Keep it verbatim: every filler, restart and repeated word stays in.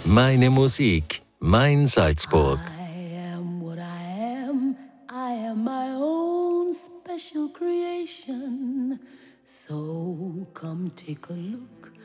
Meine Musik, mein Salzburg. I am what I am. I am my own special creation. So come take a look